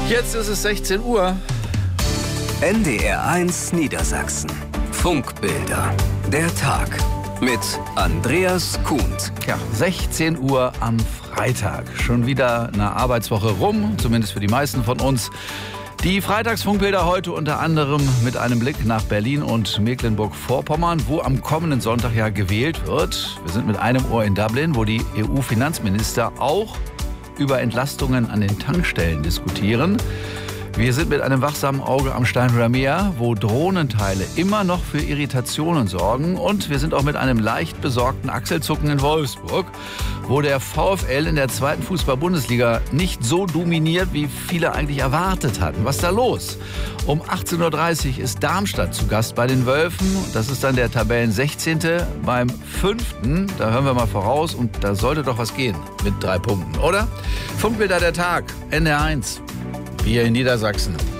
Jetzt ist es 16 Uhr. NDR1 Niedersachsen. Funkbilder. Der Tag. Mit Andreas Kuhnt. Ja, 16 Uhr am Freitag. Schon wieder eine Arbeitswoche rum, zumindest für die meisten von uns. Die Freitagsfunkbilder heute unter anderem mit einem Blick nach Berlin und Mecklenburg-Vorpommern, wo am kommenden Sonntag ja gewählt wird. Wir sind mit einem Ohr in Dublin, wo die EU-Finanzminister auch über Entlastungen an den Tankstellen diskutieren. Wir sind mit einem wachsamen Auge am Steinhuder Meer, wo Drohnenteile immer noch für Irritationen sorgen. Und wir sind auch mit einem leicht besorgten Achselzucken in Wolfsburg, wo der VfL in der 2. Fußball-Bundesliga nicht so dominiert, wie viele eigentlich erwartet hatten. Was ist da los? Um 18.30 Uhr ist Darmstadt zu Gast bei den Wölfen. Das ist dann der Tabellen 16. beim 5. Da hören wir mal voraus und da sollte doch was gehen mit 3 Punkten, oder? Funkbilder der Tag, NDR1. Hier in Niedersachsen.